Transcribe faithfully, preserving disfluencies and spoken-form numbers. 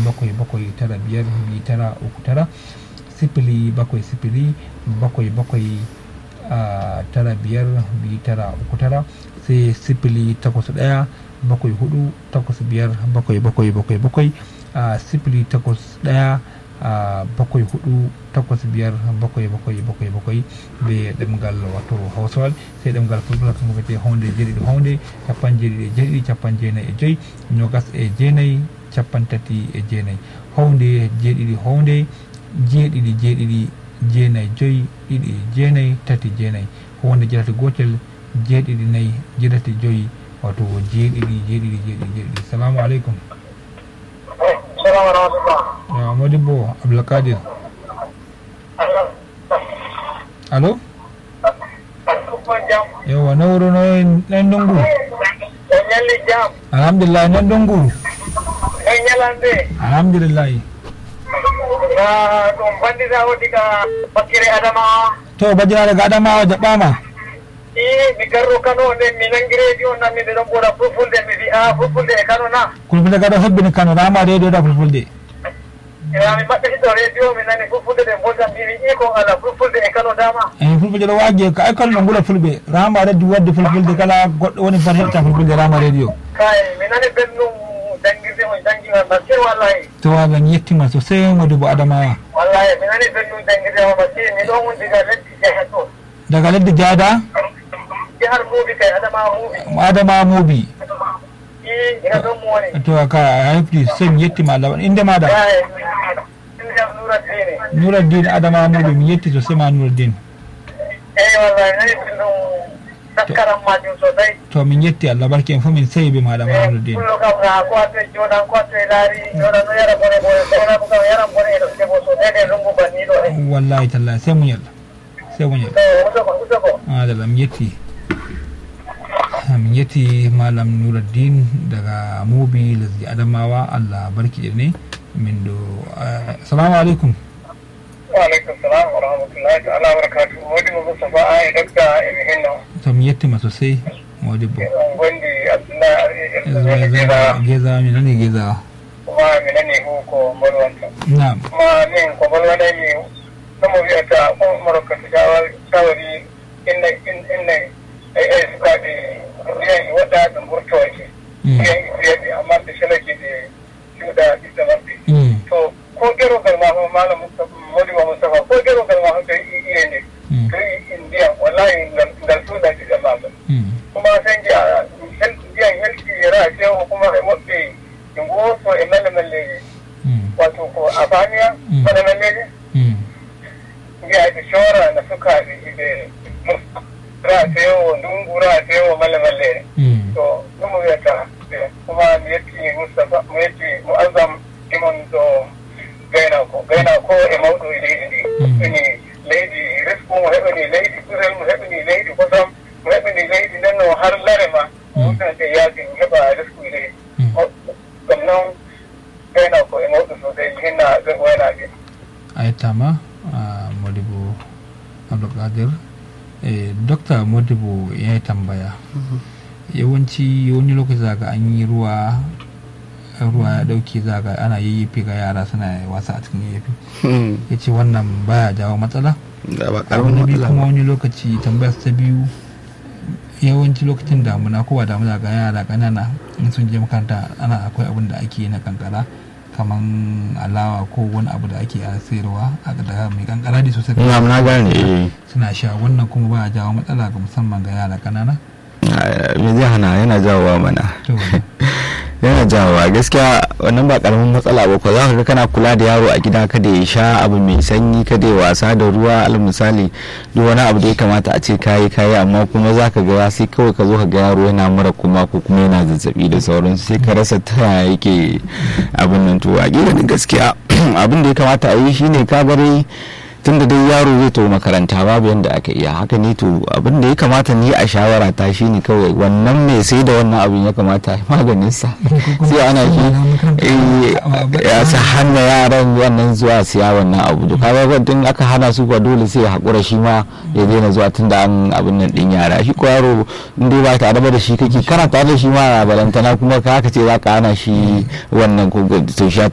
bakwai bakwai tara biyar biyu tara uku tara, sifili bakwai sifili bakwai bakwai tara biyar biyu tara uku tara, sai sifili takwas ɗaya bakwai hudu takwas biyar bakwai bakwai bakwai bakwai, sifili takwas ɗaya bakwai hudu takwas biyar bakwai bakwai bakwai bakwai be ɗemgal wato hausawal, sai ɗemgal fulfula kan gobete honde jeɗiɗi honde capan jeɗiɗi e jeɗiɗi capan jeenayi e joyi nogas e jeenayi capan tati e jeenayi, honde jeɗiɗi honde jeeɗiɗi jeeɗiɗi jeenayi joyi ɗiɗi jeenayi tati jeenayi, honde jeɗati gotel jeeɗiɗi nayyi jeɗati joyi wato jeeɗiɗi jeeɗiɗi jeeɗiɗi jeeɗiɗi. Salamu aleykum. Ya Modibo Abdulkadir. Allo? Yawa na wuro nan dungu. Alhamdulillah nan dungu. Alhamdulillah. To bajira daga Adamawa Jabama. Eh mi garro Kano ne mi nangi radio na mi don bora fulfulde mi vi a fulfulde e Kano na. Fulfulde gado hebbini Kano rama radio da fulfulde. Ya mi mabbe to radio mi nani fulfulde de mboja mi wi ko ala fulfulde e Kano dama. Eh fulfulde do waje ka ay kalno ngula fulbe rama radio wadde fulfulde kala goddo woni far hetta fulfulde rama radio. Kai mi nani benno dangirde on dangi ma basir wallahi. To wala yettima so sey Modibo Adamawa. Wallahi mi nani benno dangirde ma basir mi do mun diga leddi e to. Daga leddi jada? Jihar Mubi kai Adamawa Mubi. Adamawa Mubi. Eh ina don mu wani. To ka haifi son yetti ma lawan inda ma da. Nuruddin. Nuruddin Adamawa Mubi mi yetti sosai ma Nuruddin. Eh wallahi ne tun takkaran ma jin sosai. To min yetti Allah barke fu min sai be ma da Nuruddin. Kullu ka ra ko ate jodan ko ate lari jodan no yara bone bone sona ko yara bone do ke bo so dede lungu bani do. Wallahi tallahi sai mun yalla. Sai mun yalla. Eh uzo ko uzo ko. Ah da lam yetti. Min yetti malam Nuruddin daga Mubi Lazdi Adamawa Allah barki ne min do. Assalamu alaikum. Wa alaikum salam wa rahmatullahi ta'ala wa barakatuh. Modibo Mustafa ai dakta Emehinno. To min yetti ma sosai Modibo. Gondi Abdullahi Geza Geza mi nani Geza. Kuma mi nani ko molwanta. Na'am. Kuma min ko molwanta mi namo wi'ata ko marokka shawari inna inna ai ai suka de yan wada da murtawa ce yan yan amma da shalake da shuda da marti to ko gero garma malam Mustafa Modibo Mustafa ko gero garma haka iya ne to indiya wallahi ngal su da ji jama'a kuma san ji yan yan yanki ra ce kuma mabbe ingo so emele mele wato ko abaniya mele mele ya da shora na suka da ra'atewo dungu ra'atewo malle-malle to kuma ya ta kuma yake Mustafa mu yake mu'azzam imon to gaina ko gaina ko e mawdu leydi ndi ni leydi risku mo heɓani leydi kusel mo heɓani leydi kosam mo heɓani leydi nden no har lare ma mutante yaadi heɓa risku leydi ɗum noon gaina ko e mawdu sosai hinna waynaɓe aytama Modibo Abdulkadir. Eh, Dokta Modibo ya yi tambaya yawanci wani lokaci zaga an yi ruwa ruwa ya dauke zaga ana yayyafi ga yara suna wasa a cikin yayyafi ya ce wannan baya jawo matsala abu na biyu kuma wani lokaci tambayar ta biyu yawanci lokacin damuna ko ba damuna ga yara kanana in sun je makaranta ana akwai abin da ake na kankara kaman alawa ko wani abu da ake a sayarwa a daga mai kankara da sosai na gane suna sha wannan kuma ba jawo matsala ga musamman ga yara kanana me zai hana yana jawowa mana yana jawowa gaskiya wannan ba karamin matsala ba ko za ka ga kana kula da yaro a gida kada ya sha abu mai sanyi kada ya wasa da ruwa al misali duk wani abu da ya kamata a ce kayi kayi amma kuma za ka ga sai kawai ka zo ka ga yaro yana mura kuma ko kuma yana zazzabi da sauransu sai ka rasa ta yake abin nan to a gidan gaskiya abin da ya kamata a yi shine ka gare tunda dai yaro zai to makaranta babu yanda aka iya haka ne to abin da ya kamata ni a shawara ta shine kawai wannan mai sai da wannan abin ya kamata maganin sa sai ana shi ya sa hana yaran wannan zuwa siya wannan abu to kaga din aka hana su ba dole sai ya hakura shi ma ya daina zuwa tunda an abin nan din yara shi ko yaro in dai ba tare da shi kake kana tare da shi ma balantana kuma ka haka ce zaka hana shi wannan ko to